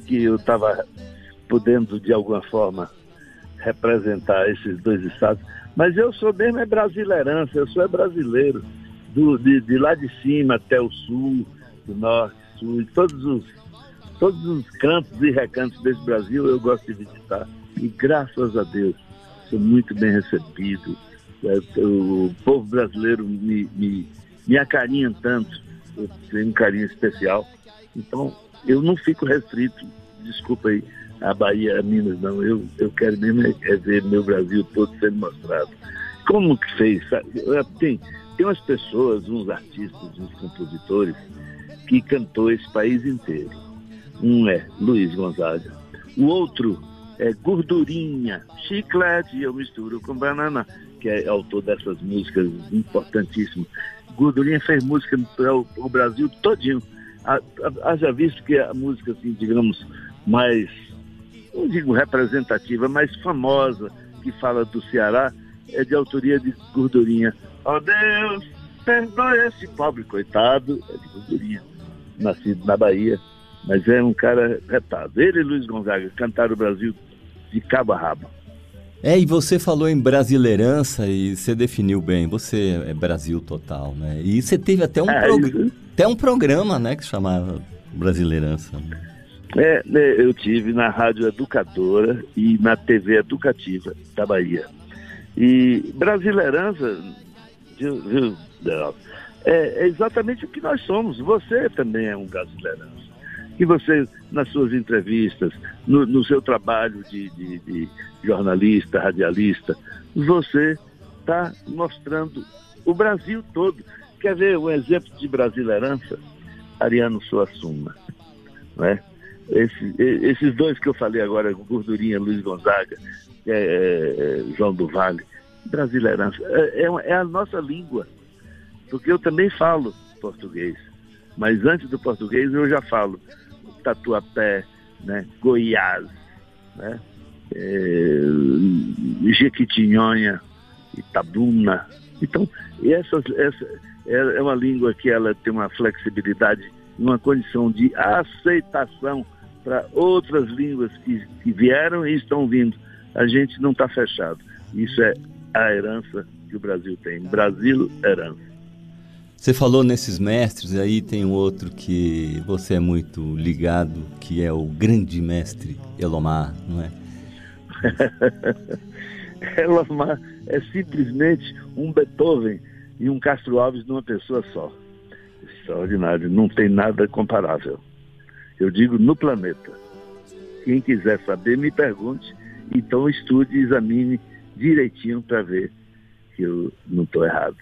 que eu estava podendo, de alguma forma, representar esses dois estados. Mas eu sou mesmo brasileirança, eu sou brasileiro. De lá de cima até o sul, do norte, sul, e todos os cantos e recantos desse Brasil eu gosto de visitar. E graças a Deus, sou muito bem recebido. O povo brasileiro me acarinha tanto, eu tenho um carinho especial. Então, eu não fico restrito, desculpa aí, a Bahia, a Minas, não. Eu quero mesmo ver meu Brasil todo sendo mostrado. Como que fez? Tem umas pessoas, uns artistas, uns compositores, que cantou esse país inteiro. Um é Luiz Gonzaga, o outro é Gordurinha, Chiclete, eu misturo com banana, que é autor dessas músicas importantíssimas. Gordurinha fez música para o Brasil todinho. Haja visto que a música, assim, digamos, mais, não digo representativa, mais famosa, que fala do Ceará, é de autoria de Gordurinha. Ó Deus, perdoe esse pobre coitado, é de Gordurinha, nascido na Bahia, mas é um cara retado. Ele e Luiz Gonzaga cantaram o Brasil de cabo a rabo. E você falou em brasileirança e você definiu bem, você é Brasil total, né? E você teve até um programa, né, que se chamava Brasileirança. Eu tive na Rádio Educadora e na TV Educativa da Bahia. E Brasileirança, viu, é exatamente o que nós somos. Você também é um brasileirança. E você, nas suas entrevistas, no seu trabalho de jornalista, radialista, você está mostrando o Brasil todo. Quer ver um exemplo de brasileirança? Ariano Suassuna, né? Esses dois que eu falei agora, Gordurinha, Luiz Gonzaga, João do Vale, brasileirança, é a nossa língua, porque eu também falo português, mas antes do português eu já falo Tatuapé, né, Goiás, né, Jequitinhonha, Itabuna. Então, essa é uma língua que ela tem uma flexibilidade, uma condição de aceitação para outras línguas que vieram e estão vindo. A gente não está fechado. Isso é a herança que o Brasil tem. Brasil, herança. Você falou nesses mestres, aí tem um outro que você é muito ligado, que é o grande mestre Elomar, não é? Elomar é simplesmente um Beethoven e um Castro Alves numa pessoa só. Extraordinário, não tem nada comparável. Eu digo no planeta. Quem quiser saber, me pergunte, então estude e examine direitinho para ver que eu não estou errado.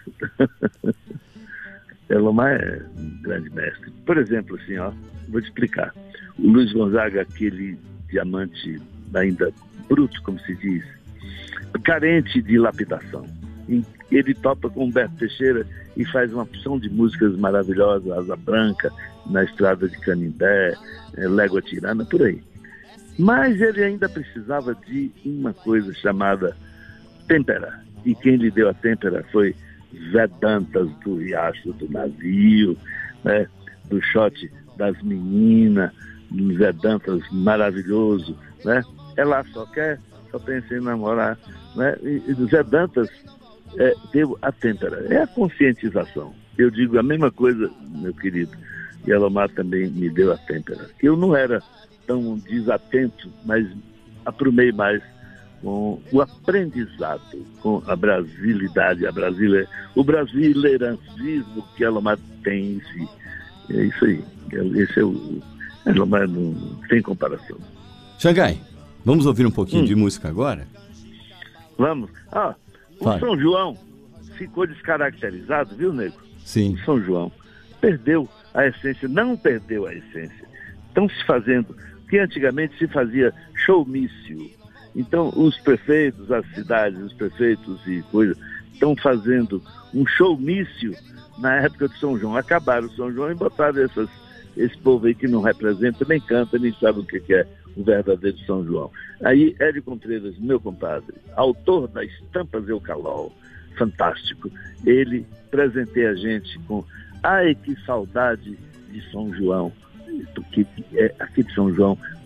Elomar é um grande mestre. Por exemplo, assim, vou te explicar. O Luiz Gonzaga, aquele diamante ainda bruto, como se diz, carente de lapidação. Ele topa com Humberto Teixeira e faz uma opção de músicas maravilhosas, Asa Branca, Na Estrada de Canindé, Légua Tirana, por aí. Mas ele ainda precisava de uma coisa chamada têmpera. E quem lhe deu a têmpera foi Zé Dantas, do Riacho do Navio, né, do Shot das Meninas, Zé Dantas maravilhoso, né? Ela só pensa em namorar, né? E Zé Dantas deu a têmpera, é a conscientização. Eu digo a mesma coisa, meu querido, e Elomar também me deu a têmpera. Eu não era tão desatento, mas aprumei mais com o aprendizado, com a brasilidade, o brasileirancismo que Elomar tem em si. É isso aí. Esse é o Elomar, não tem comparação. Xangai, vamos ouvir um pouquinho de música agora? Vamos. O São João ficou descaracterizado, viu, nego? Sim. O São João perdeu a essência, não perdeu a essência. Estão se fazendo, que antigamente se fazia showmício. Então, os prefeitos, as cidades, os prefeitos e coisas, estão fazendo um showmício na época do São João. Acabaram o São João e botaram esse povo aí que não representa, nem canta, nem sabe o que é o verdadeiro São João. Aí, Hélio Contreras, meu compadre, autor da Estampas Eucalol, fantástico, ele presenteia a gente com "Ai, que saudade de São João", porque aqui de São João